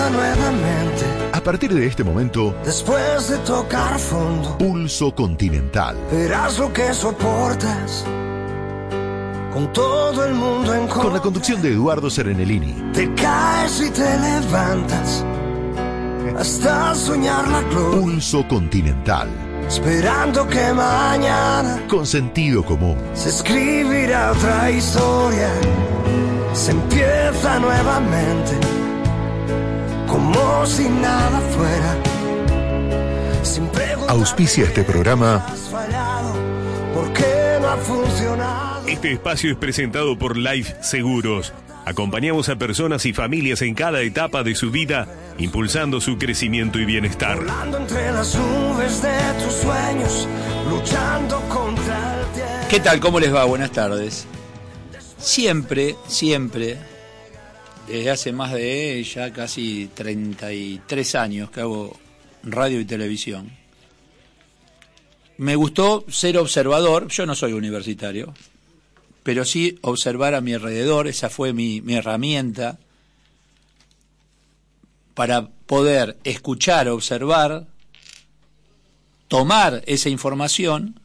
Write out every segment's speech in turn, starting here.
empieza nuevamente. A partir de este momento, Después de tocar fondo, Pulso Continental. verás lo que soportas. Con todo el mundo en contra. Con la conducción de Eduardo Serenellini. Te caes y te levantas hasta soñar la gloria. Pulso Continental. Esperando que mañana Con sentido común. se escribirá otra historia. Se empieza nuevamente, como si nada fuera. Sin preguntar Auspicia este programa. has fallado, ¿por qué no ha funcionado? Este espacio es presentado por Life Seguros. Acompañamos a personas y familias en cada etapa de su vida, impulsando su crecimiento y bienestar. Volando entre las nubes de tus sueños, luchando contra el tiempo. ¿Qué tal? ¿Cómo les va? Buenas tardes. Siempre, desde hace más de ya casi 33 años que hago radio y televisión, me gustó ser observador. Yo no soy universitario, pero sí observar a mi alrededor. Esa fue mi herramienta para poder escuchar, observar, tomar esa información,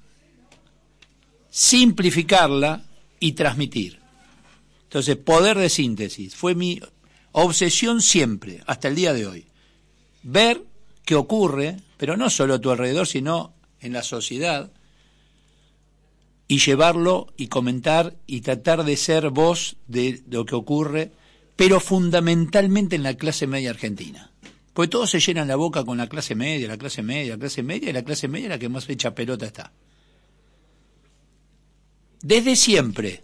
simplificarla y transmitir. Entonces, poder de síntesis fue mi obsesión siempre, hasta el día de hoy. Ver qué ocurre, pero no solo a tu alrededor, sino en la sociedad, y llevarlo y comentar y tratar de ser voz de lo que ocurre, pero fundamentalmente en la clase media argentina. Porque todos se llenan la boca con la clase media, la clase media, la clase media, y la clase media es la que más hecha pelota está. Desde siempre.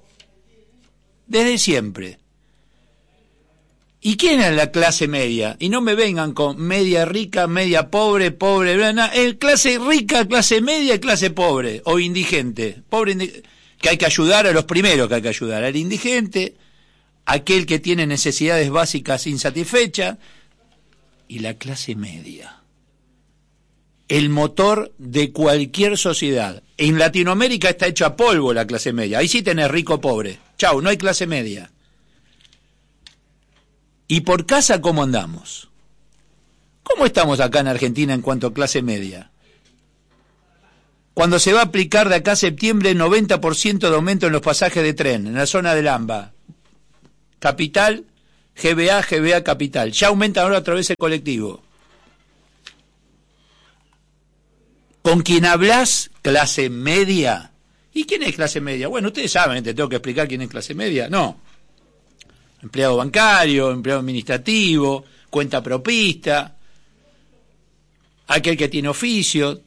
¿Y quién es la clase media? Y no me vengan con media rica, media pobre, pobre, blana. Clase rica, clase media y clase pobre o indigente. Que hay que ayudar a los primeros que hay que ayudar. Al indigente, aquel que tiene necesidades básicas insatisfechas, y la clase media. El motor de cualquier sociedad. En Latinoamérica está hecho a polvo la clase media. Ahí sí tenés rico o pobre. Chau, no hay clase media. ¿Y por casa cómo andamos? ¿Cómo estamos acá en Argentina en cuanto a clase media? Cuando se va a aplicar de acá a septiembre 90% de aumento en los pasajes de tren, en la zona del AMBA. Capital, GBA, Capital. Ya aumenta ahora otra vez el colectivo. ¿Con quién hablas? Clase media. ¿Y quién es clase media? Bueno, ustedes saben, te tengo que explicar quién es clase media. No. Empleado bancario, empleado administrativo, cuenta propista, aquel que tiene oficio.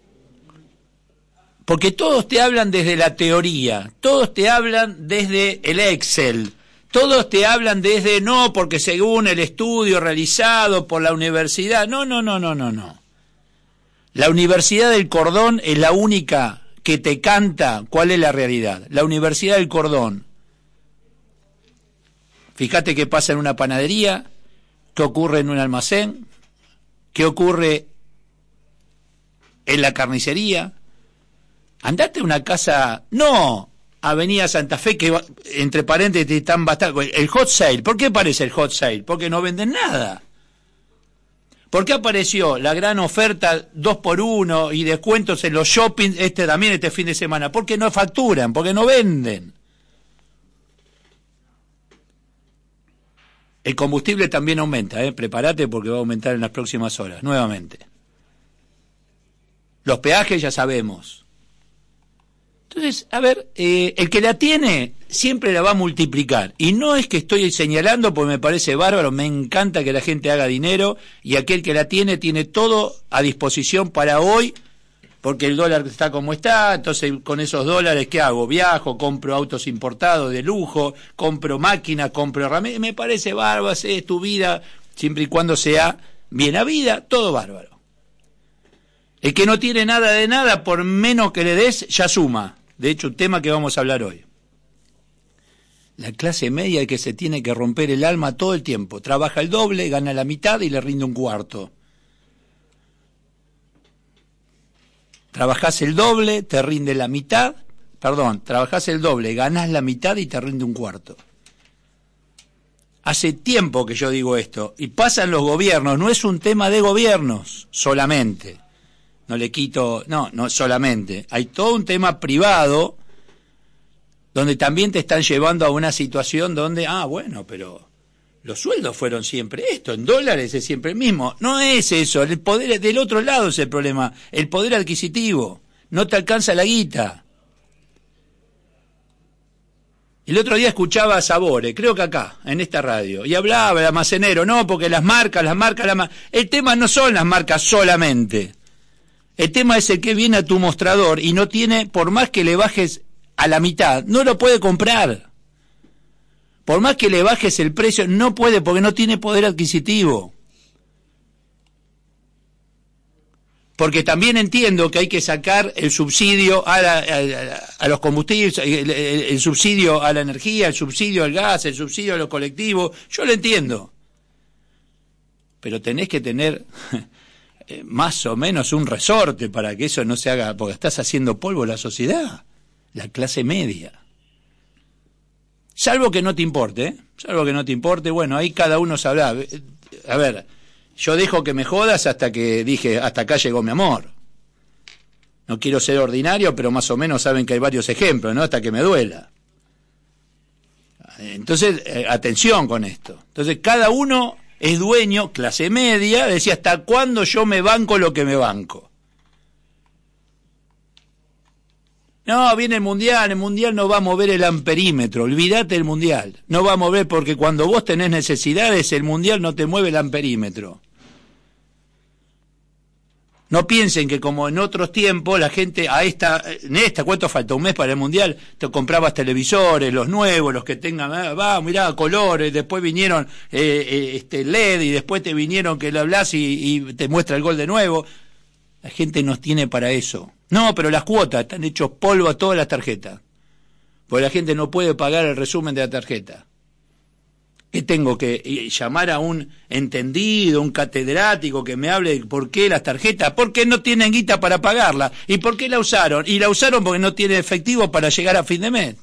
Porque todos te hablan desde la teoría, todos te hablan desde el Excel, todos te hablan desde no, porque según el estudio realizado por la universidad. No. La Universidad del Cordón es la única que te canta cuál es la realidad. La Universidad del Cordón. Fíjate qué pasa en una panadería, qué ocurre en un almacén, qué ocurre en la carnicería. Andate a una casa, no, Avenida Santa Fe, que entre paréntesis están bastante. El hot sale, ¿por qué aparece el hot sale? Porque no venden nada. ¿Por qué apareció la gran oferta 2x1 y descuentos en los shoppings este fin de semana? Porque no facturan, porque no venden. El combustible también aumenta, prepárate porque va a aumentar en las próximas horas, nuevamente. Los peajes ya sabemos. Entonces, a ver, el que la tiene siempre la va a multiplicar. Y no es que estoy señalando porque me parece bárbaro, me encanta que la gente haga dinero, y aquel que la tiene todo a disposición para hoy, porque el dólar está como está. Entonces con esos dólares, ¿qué hago? Viajo, compro autos importados de lujo, compro máquinas, compro herramientas. Me parece bárbaro, es tu vida, siempre y cuando sea bien a vida, todo bárbaro. El que no tiene nada de nada, por menos que le des, ya suma. De hecho, un tema que vamos a hablar hoy. La clase media es que se tiene que romper el alma todo el tiempo. Trabaja el doble, gana la mitad y le rinde un cuarto. Trabajás el doble, te rinde la mitad. Trabajás el doble, ganás la mitad y te rinde un cuarto. Hace tiempo que yo digo esto, y pasan los gobiernos, no es un tema de gobiernos solamente, no le quito, no solamente, hay todo un tema privado donde también te están llevando a una situación donde, bueno, pero los sueldos fueron siempre esto, en dólares es siempre el mismo. No es eso, el poder del otro lado es el problema, el poder adquisitivo, no te alcanza la guita. El otro día escuchaba a Sabore, creo que acá, en esta radio, y hablaba el almacenero, no, porque las marcas. El tema no son las marcas solamente. El tema es el que viene a tu mostrador y no tiene, por más que le bajes a la mitad, no lo puede comprar. Por más que le bajes el precio, no puede porque no tiene poder adquisitivo. Porque también entiendo que hay que sacar el subsidio a los combustibles, el subsidio a la energía, el subsidio al gas, el subsidio a los colectivos, yo lo entiendo. Pero tenés que tener más o menos un resorte para que eso no se haga, porque estás haciendo polvo a la sociedad, la clase media. Salvo que no te importe, bueno, ahí cada uno sabrá. A ver, yo dejo que me jodas hasta que dije, hasta acá llegó mi amor. No quiero ser ordinario, pero más o menos saben que hay varios ejemplos, ¿no? Hasta que me duela. Entonces, atención con esto. Entonces, cada uno es dueño, clase media, decía, ¿hasta cuándo yo me banco lo que me banco? No, viene el mundial no va a mover el amperímetro, olvídate del mundial, no va a mover porque cuando vos tenés necesidades el mundial no te mueve el amperímetro. No piensen que como en otros tiempos la gente ¿cuánto falta? ¿Un mes para el mundial? Te comprabas televisores, los nuevos, los que tengan, mirá, colores, después vinieron LED y después te vinieron que le hablás y te muestra el gol de nuevo. La gente no tiene para eso. No, pero las cuotas están hechos polvo a todas las tarjetas. Porque la gente no puede pagar el resumen de la tarjeta. ¿Qué tengo que llamar a un entendido, un catedrático que me hable de por qué las tarjetas? Porque no tienen guita para pagarla. ¿Y por qué la usaron? Y la usaron porque no tiene efectivo para llegar a fin de mes.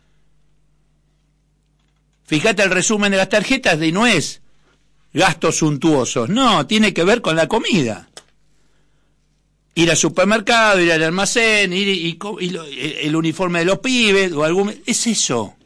Fíjate el resumen de las tarjetas y no es gastos suntuosos. No, tiene que ver con la comida. Ir al supermercado, ir al almacén, el uniforme de los pibes, es eso.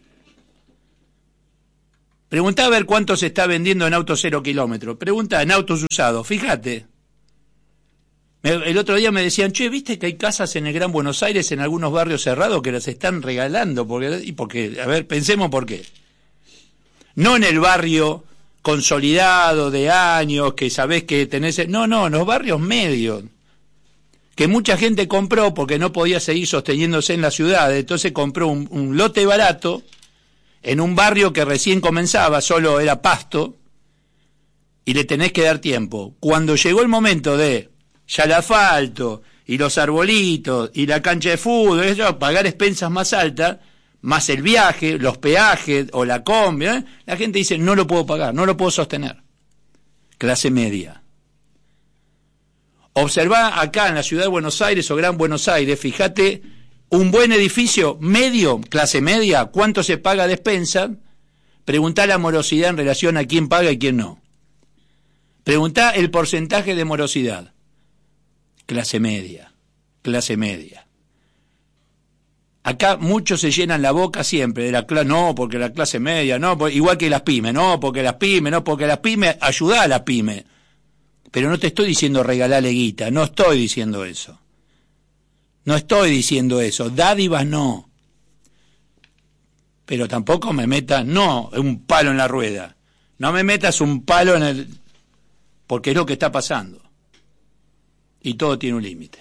Preguntá a ver cuánto se está vendiendo en autos 0 kilómetros. Preguntá en autos usados, fíjate. El otro día me decían, ¿viste que hay casas en el Gran Buenos Aires, en algunos barrios cerrados, que las están regalando? Porque, a ver, pensemos por qué. No en el barrio consolidado de años, que sabés que tenés... No, en los barrios medios. Que mucha gente compró porque no podía seguir sosteniéndose en la ciudad, entonces compró un lote barato en un barrio que recién comenzaba, solo era pasto, y le tenés que dar tiempo. Cuando llegó el momento de ya el asfalto y los arbolitos y la cancha de fútbol, pagar expensas más altas, más el viaje, los peajes o la combi, la gente dice, no lo puedo pagar, no lo puedo sostener. Clase media. Observá acá en la ciudad de Buenos Aires o Gran Buenos Aires, fíjate, un buen edificio medio, clase media, ¿cuánto se paga de despensa? Preguntá la morosidad en relación a quién paga y quién no. Preguntá el porcentaje de morosidad. Clase media. Acá muchos se llenan la boca siempre de la clase, no, porque la clase media, no, igual que las pymes, porque las pymes, ayudá a las pymes. Pero no te estoy diciendo regalarle guita, no estoy diciendo eso. Dádivas no. Pero tampoco me metas, un palo en la rueda. No me metas un palo en el... Porque es lo que está pasando. Y todo tiene un límite.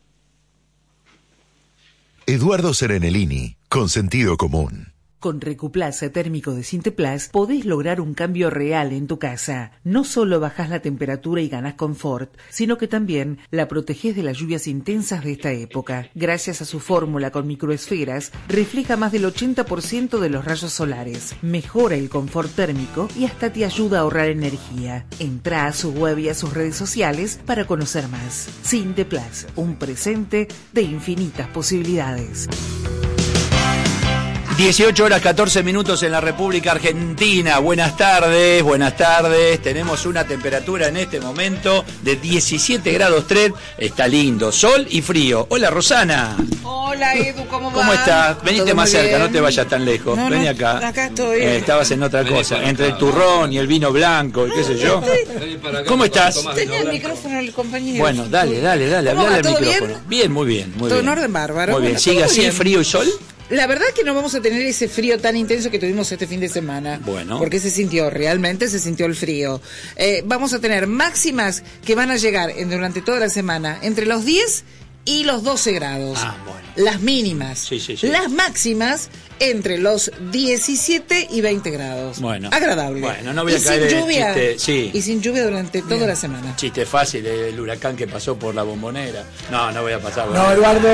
Eduardo Serenellini, con sentido común. Con Recuplas térmico de Sinteplas podés lograr un cambio real en tu casa. No solo bajás la temperatura y ganás confort, sino que también la protegés de las lluvias intensas de esta época. Gracias a su fórmula con microesferas, refleja más del 80% de los rayos solares, mejora el confort térmico y hasta te ayuda a ahorrar energía. Entrá a su web y a sus redes sociales para conocer más. Sinteplas, un presente de infinitas posibilidades. 18 horas 14 minutos en la República Argentina. Buenas tardes. Tenemos una temperatura en este momento de 17 grados 3. Está lindo, sol y frío. Hola, Rosana. Hola, Edu, ¿cómo va? ¿Cómo estás? Venite más cerca, no te vayas tan lejos. No, Vení acá. Acá estoy. Estabas en otra cosa, entre el turrón y el vino blanco, y qué sé yo. ¿Cómo estás? Tenía el micrófono el compañero. Bueno, dale, hablale al micrófono. Bien, muy bien. Todo en orden, bárbaro. Muy bien, Bueno, sigue así, bien. frío y sol. La verdad es que no vamos a tener ese frío tan intenso que tuvimos este fin de semana. Bueno. Porque realmente se sintió el frío. Vamos a tener máximas que van a llegar durante toda la semana entre los 10 y los 12 grados. Ah, bueno. Las mínimas. Sí. Las máximas entre los 17 y 20 grados. Bueno. Agradable. Bueno, no voy a y caer sin en lluvia. chiste. Sí. Y sin lluvia durante toda la semana. Chiste fácil, el huracán que pasó por la Bombonera. No voy a pasar. No, Eduardo,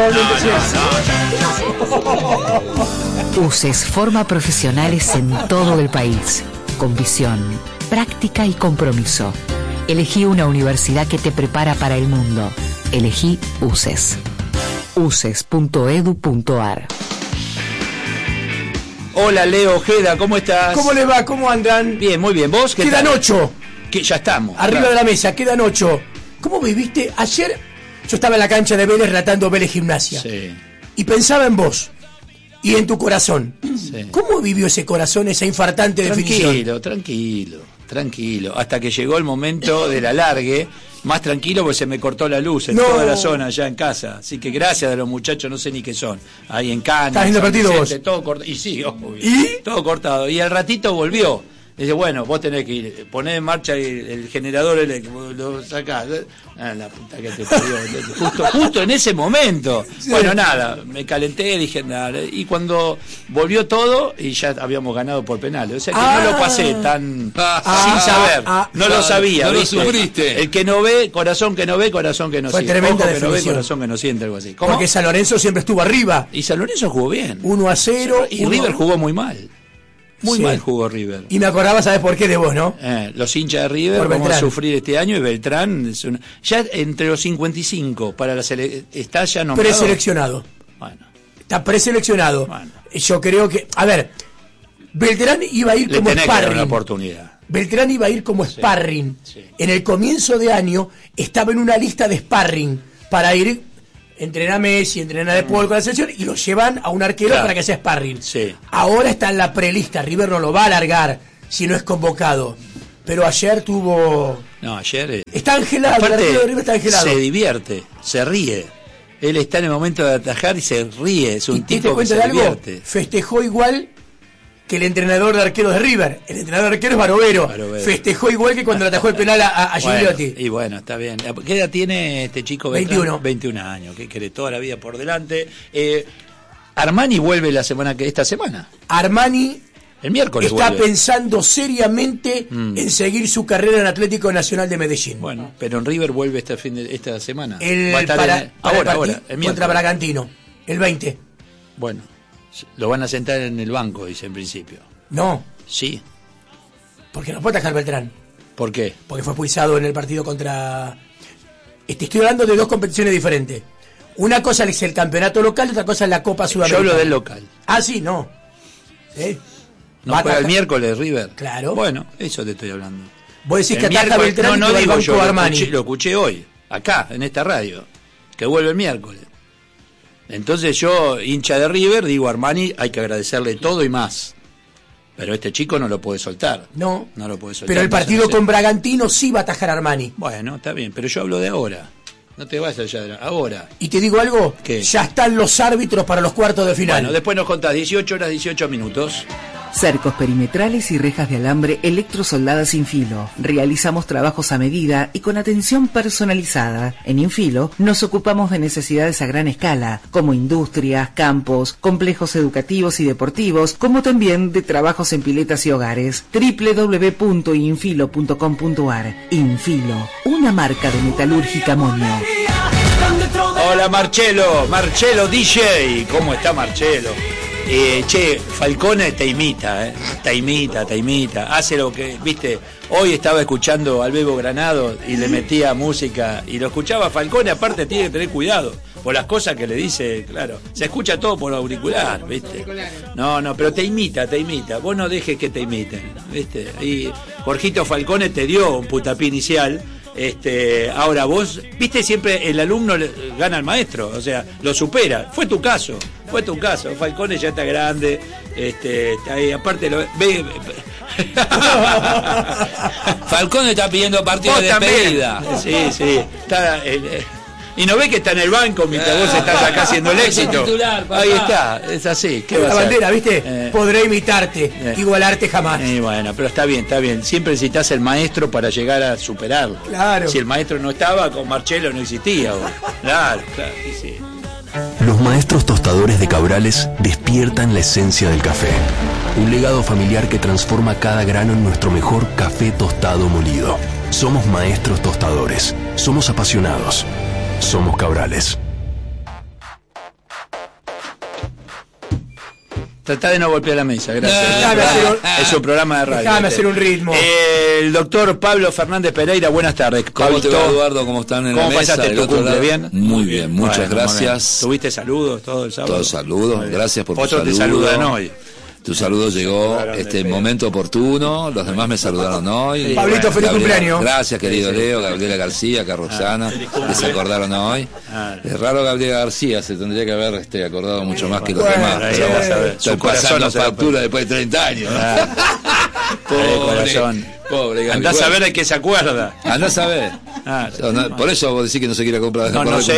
UCES forma profesionales en todo el país, con visión, práctica y compromiso. Elegí una universidad que te prepara para el mundo. Elegí UCES. uces.edu.ar. Hola, Leo Ojeda, ¿cómo estás? ¿Cómo les va? ¿Cómo andan? Bien, muy bien. ¿Vos qué Quedan tal? 8. Que ya estamos. Arriba Claro. de la mesa, quedan 8. ¿Cómo viviste? Ayer yo estaba en la cancha de Vélez relatando Vélez Gimnasia. Sí. Y pensaba en vos y en tu corazón. Sí. ¿Cómo vivió ese corazón, esa infartante definición? Tranquilo. Hasta que llegó el momento del alargue. Más tranquilo porque se me cortó la luz en No. toda la zona allá en casa. Así que gracias a los muchachos, no sé ni qué son. Ahí en Cañas. ¿Estás viendo el San partido Vicente, vos? todo cortado. Y sí, obvio. ¿Y? Todo cortado. Y al ratito volvió. Dice, bueno, vos tenés que ir, poner en marcha el generador eléctrico, lo sacás. La puta que te parió. Justo en ese momento. Sí. Bueno, nada, me calenté, dije nada. Y cuando volvió todo, y ya habíamos ganado por penales. O sea que no lo pasé tan sin saber. No lo sabía. No lo ¿viste? sufriste. El que no ve, corazón que no ve, corazón que no Fue siente. tremenda Ojo que no ve, definición. corazón que no siente, algo así. ¿Cómo? Porque San Lorenzo siempre estuvo arriba. Y San Lorenzo jugó bien. 1-0. Y River jugó muy mal. Muy Sí. mal jugó River. Y me acordaba, ¿sabes por qué de vos, no? Los hinchas de River Por vamos a Beltrán. sufrir este año y Beltrán ya entre los 55 para la está ya nombrado. Preseleccionado. Bueno, Está preseleccionado. Bueno. Yo creo que, a ver, Beltrán iba a ir le como tenés que dar una sparring. oportunidad. Beltrán iba a ir como sparring. sí. En el comienzo de año estaba en una lista de sparring para ir, entrenar a Messi, entrenar a De Paul con la selección y lo llevan a un arquero Claro. para que sea sparring. Sí. Ahora está en la prelista, River no lo va a alargar si no es convocado. Pero ayer tuvo... No, ayer Está angelado, el aparte, arquero de River está angelado. se divierte, se ríe. Él está en el momento de atajar y se ríe. Es ¿Y un te tipo que cuenta se de algo? divierte. Festejó igual que el entrenador de arqueros de River. El entrenador de arqueros es Barovero. Barovero. Festejó igual que cuando le atajó el penal a Bueno, Gigliotti. y bueno, está bien. ¿Qué edad tiene este chico? 21. 21 años, que quiere toda la vida por delante. Armani vuelve esta semana. Armani El miércoles está vuelve. pensando seriamente en seguir su carrera en Atlético Nacional de Medellín. Bueno, pero en River vuelve esta semana. El, Va a estar para, en- para ahora, el partido el contra miércoles. Bragantino, el 20. Bueno, lo van a sentar en el banco, dice en principio. No, Sí. porque no puede atajar Beltrán. ¿Por qué? Porque fue expulsado en el partido contra... Estoy hablando de dos competiciones diferentes. Una cosa es el campeonato local, otra cosa es la Copa Yo Sudamericana. hablo del local. Ah, sí, no. ¿Eh? ¿No Va a juega el atajar- miércoles River? Claro. Bueno, eso te estoy hablando. Vos decís que El ataja miércoles- Beltrán no y que va al digo banco yo, Armani. lo escuché hoy, acá, en esta radio, que vuelve el miércoles. Entonces yo, hincha de River, digo Armani, hay que agradecerle todo y más. Pero este chico no lo puede soltar. No. No lo puede soltar. Pero el no sé, partido no sé. con Bragantino sí va a atajar Armani. Bueno, está bien, pero yo hablo de ahora. No te vayas allá de ahora. Y te digo algo, ¿Qué? ya están los árbitros para los cuartos de final. Bueno, después nos contás, 18 horas, 18 minutos. Cercos perimetrales y rejas de alambre electrosoldadas sin filo. Realizamos trabajos a medida y con atención personalizada. En Infilo nos ocupamos de necesidades a gran escala, como industrias, campos, complejos educativos y deportivos, como también de trabajos en piletas y hogares. www.infilo.com.ar. Infilo, una marca de metalúrgica Monio. Hola Marcelo DJ, ¿cómo está Marcelo? Che, Falcone te imita, te imita, hace lo que, viste, hoy estaba escuchando al Bebo Granado y le metía música y lo escuchaba Falcone, aparte tiene que tener cuidado, por las cosas que le dice, claro. Se escucha todo por auricular, ¿viste? No, pero te imita. Vos no dejes que te imiten, ¿viste? Y Jorgito Falcone te dio un puntapié inicial. Ahora vos, viste, siempre el alumno gana al maestro, o sea, lo supera. Fue tu caso. Falcone ya está grande, ahí, aparte ve. Falcone está pidiendo partido de despedida. Sí, está, y no ve que está en el banco mientras vos estás acá haciendo el éxito. Titular, ahí está, es así. ¿Qué va a la hacer? bandera, ¿viste? Podré imitarte, igualarte jamás. Bueno, pero está bien. Siempre necesitas el maestro para llegar a superarlo. Claro. Si el maestro no estaba, con Marcelo no existía. Claro, sí. Los maestros tostadores de Cabrales despiertan la esencia del café. Un legado familiar que transforma cada grano en nuestro mejor café tostado molido. Somos maestros tostadores. Somos apasionados. Somos Cabrales. Tratá de no golpear la mesa, gracias. Es un programa de radio. Déjame hacer un ritmo. El doctor Pablo Fernández Pereira, buenas tardes. ¿Cómo te va, Eduardo? ¿Cómo están en la mesa? ¿Cómo pasaste tu cumple? ¿Bien? Muy bien, muchas gracias. ¿Tuviste saludos todo el sábado? Todos saludos, gracias por tu saludo. Otros te saludan hoy. Tu saludo llegó momento oportuno, los demás me saludaron hoy. Pablito, feliz cumpleaños. Gracias, querido Leo, Gabriela García, acá Roxana, que se acordaron hoy. Es raro Gabriela García, se tendría que haber acordado mucho más que los demás. Estoy pasando factura después de 30 años. Pobre Gabriela. Andás a ver el que se acuerda. Andás a ver. Por eso vos decís que no se quiere comprar. No sé.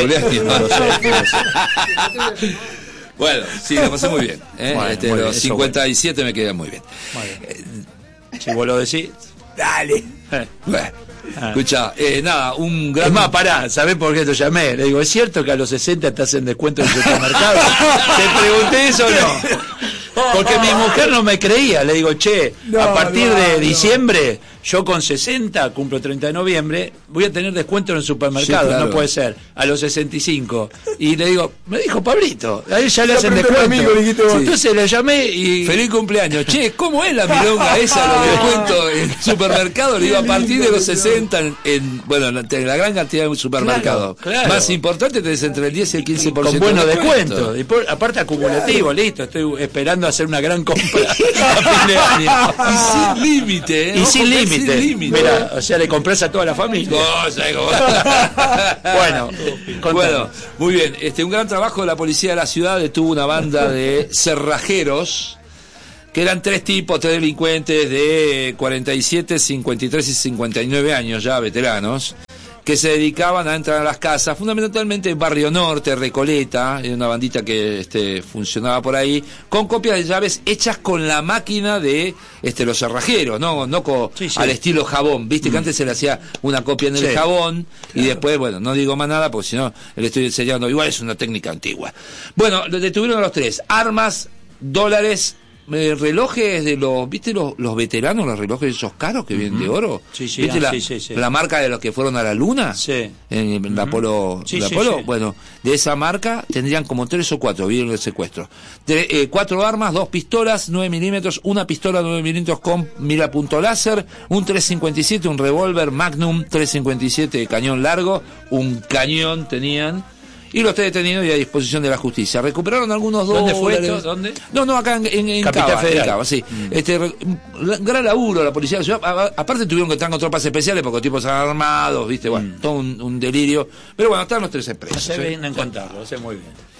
Bueno, sí, lo pasé muy bien. Los 57 me quedan muy bien. Si vos lo decís, dale. Bueno, escucha, nada, un gran... Es más, pará, ¿sabés por qué te llamé? Le digo, ¿es cierto que a los 60 te hacen descuento en el supermercado? Te pregunté eso o no. Porque mi mujer no me creía. Le digo, a partir de diciembre, yo con 60, cumplo 30 de noviembre, voy a tener descuento en el supermercado. Sí, claro. No puede ser. A los 65. Y le digo, me dijo Pablito, a él ya le hacen descuento. Entonces le llamé y... Feliz cumpleaños. ¿Cómo es la milonga esa? Los descuentos en el supermercado. Le digo, a partir de los 60, en la gran cantidad de supermercados. Claro. Más importante, tenés entre el 10 y el 15%. Con buenos descuentos. Aparte acumulativo, listo. Estoy esperando hacer una gran compra a fin de año. Y sin límite, ¿eh? Y sin límite. Mira, o sea, le compras a toda la familia. Bueno, muy bien. Un gran trabajo de la policía de la ciudad. Detuvo una banda de cerrajeros, que eran 3 delincuentes de 47, 53 y 59 años, ya veteranos, que se dedicaban a entrar a las casas, fundamentalmente en Barrio Norte, Recoleta, una bandita que funcionaba por ahí, con copias de llaves hechas con la máquina de los cerrajeros, no al estilo jabón, viste que antes se le hacía una copia en el jabón, y después, no digo más nada, porque si no, le estoy enseñando, igual es una técnica antigua. Bueno, lo detuvieron a los 3, armas, dólares, relojes de los, ¿viste los veteranos, los relojes esos caros que vienen de oro? ¿Viste la marca de los que fueron a la luna? Sí. En la Apolo. Bueno, de esa marca tendrían como 3 o 4, vieron el secuestro. 4 armas, 2 pistolas, 9 milímetros, una pistola 9 milímetros con mira punto láser, un 357, un revólver Magnum 357 de cañón largo, un cañón tenían. Y los 3 detenidos y a disposición de la justicia. Recuperaron algunos dólares. ¿Dónde fue esto? ¿Dónde? No, acá en Capital Federal. En Cava, sí. Gran laburo la policía de la ciudad. Aparte tuvieron que estar con tropas especiales porque los tipos armados, viste, todo un delirio. Pero bueno, están los 3 presos. Se ven en contarlo, hace muy bien.